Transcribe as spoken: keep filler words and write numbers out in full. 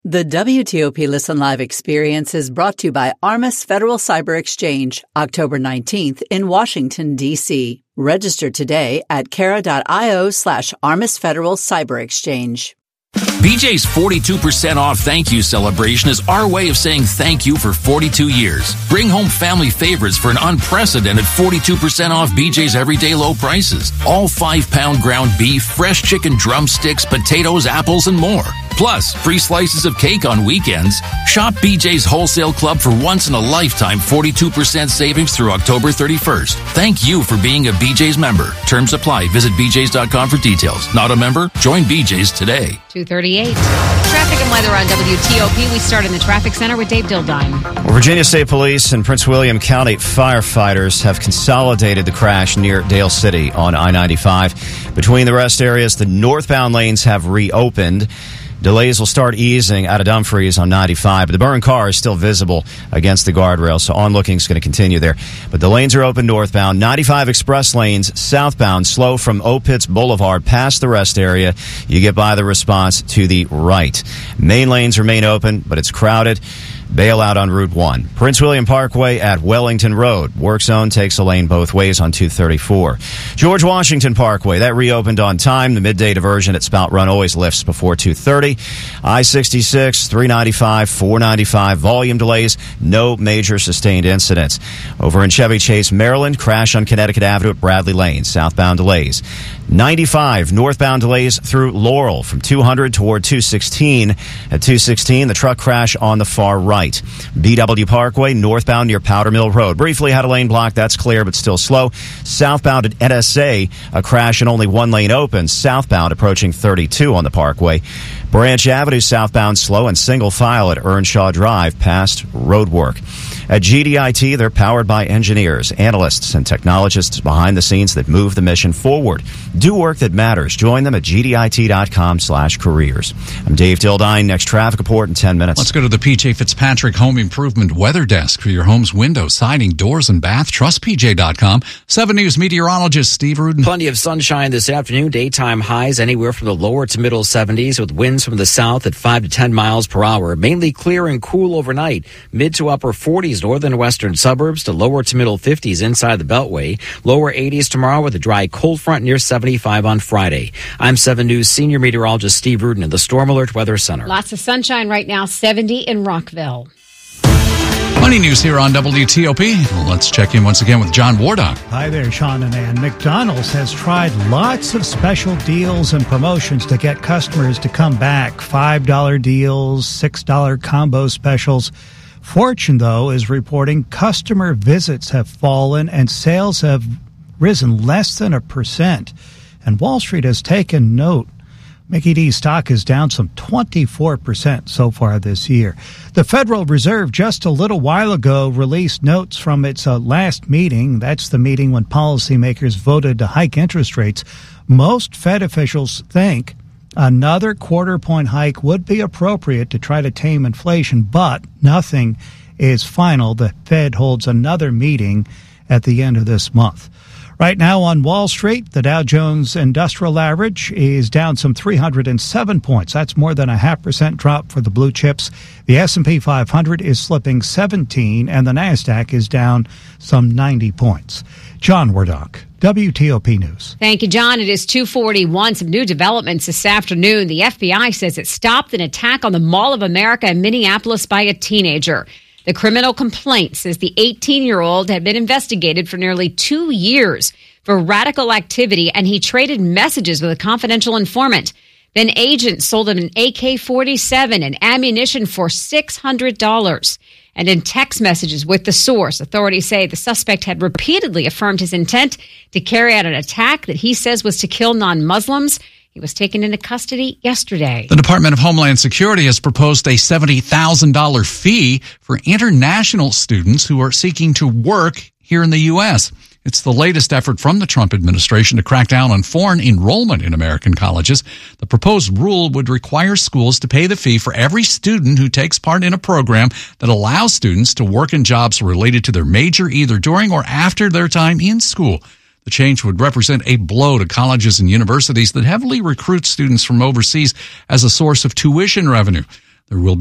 The W T O P Listen Live experience is brought to you by Armis Federal Cyber Exchange, October nineteenth in Washington, D C. Register today at cara.io slash Armis Federal Cyber Exchange. B J's forty-two percent off thank you celebration is our way of saying thank you for forty-two years. Bring home family favorites for an unprecedented forty-two percent off B J's everyday low prices. All five-pound ground beef, fresh chicken drumsticks, potatoes, apples, and more. Plus, free slices of cake on weekends. Shop B J's Wholesale Club for once-in-a-lifetime forty-two percent savings through October thirty-first. Thank you for being a B J's member. Terms apply. Visit b j's dot com for details. Not a member? Join B J's today. two thirty-eight. Traffic and weather on W T O P. We start in the traffic center with Dave Dildine. Well, Virginia State Police and Prince William County firefighters have consolidated the crash near Dale City on I ninety-five. Between the rest areas, the northbound lanes have reopened. Delays will start easing out of Dumfries on ninety-five, but the burned car is still visible against the guardrail, so onlooking is going to continue there. But the lanes are open northbound. ninety-five express lanes southbound, slow from Opitz Boulevard past the rest area. You get by the response to the right. Main lanes remain open, but it's crowded. Bailout on Route one. Prince William Parkway at Wellington Road. Work zone takes a lane both ways on two thirty-four. George Washington Parkway, that reopened on time. The midday diversion at Spout Run always lifts before two thirty. I sixty-six, three ninety-five, four ninety-five. Volume delays, no major sustained incidents. Over in Chevy Chase, Maryland, crash on Connecticut Avenue at Bradley Lane. Southbound delays. ninety-five, northbound delays through Laurel from two hundred toward two sixteen. At two sixteen, the truck crash on the far right. B W Parkway, northbound near Powder Mill Road. Briefly had a lane block. That's clear, but still slow. Southbound at N S A, a crash and only one lane open. Southbound approaching thirty-two on the Parkway. Branch Avenue southbound slow and single file at Earnshaw Drive past roadwork. At G D I T, they're powered by engineers, analysts, and technologists behind the scenes that move the mission forward. Do work that matters. Join them at G D I T dot com slash careers. I'm Dave Dildine. Next traffic report in ten minutes. Let's go to the P J Fitzpatrick Home Improvement Weather Desk for your home's windows, siding, doors, and bath. Trust P J dot com. seven News meteorologist Steve Rudin. Plenty of sunshine this afternoon. Daytime highs anywhere from the lower to middle seventies with winds from the south at five to ten miles per hour. Mainly clear and cool overnight. Mid to upper forties northern and western suburbs to lower to middle fifties inside the Beltway. Lower eighties tomorrow with a dry cold front near seventy-five on Friday. I'm seven News senior meteorologist Steve Rudin in the Storm Alert Weather Center. Lots of sunshine right now, seventy in Rockville. Money news here on W T O P. Let's check in once again with John Wardock. Hi there, Sean and Ann. McDonald's has tried lots of special deals and promotions to get customers to come back. five dollar deals, six dollar combo specials. Fortune, though, is reporting customer visits have fallen and sales have risen less than a percent. And Wall Street has taken note. Mickey D's stock is down some twenty-four percent so far this year. The Federal Reserve just a little while ago released notes from its uh, last meeting. That's the meeting when policymakers voted to hike interest rates. Most Fed officials think another quarter point hike would be appropriate to try to tame inflation, but nothing is final. The Fed holds another meeting at the end of this month. Right now on Wall Street, the Dow Jones Industrial Average is down some three hundred seven points. That's more than a half percent drop for the blue chips. The S and P five hundred is slipping seventeen, and the NASDAQ is down some ninety points. John Wardock, W T O P News. Thank you, John. It is two forty-one. Some new developments this afternoon. The F B I says it stopped an attack on the Mall of America in Minneapolis by a teenager. The criminal complaint says the eighteen-year-old had been investigated for nearly two years for radical activity, and he traded messages with a confidential informant. Then agents sold him an A K forty-seven and ammunition for six hundred dollars. And in text messages with the source, authorities say the suspect had repeatedly affirmed his intent to carry out an attack that he says was to kill non-Muslims. He was taken into custody yesterday. The Department of Homeland Security has proposed a seventy thousand dollars fee for international students who are seeking to work here in the U S. It's the latest effort from the Trump administration to crack down on foreign enrollment in American colleges. The proposed rule would require schools to pay the fee for every student who takes part in a program that allows students to work in jobs related to their major either during or after their time in school. The change would represent a blow to colleges and universities that heavily recruit students from overseas as a source of tuition revenue. There will be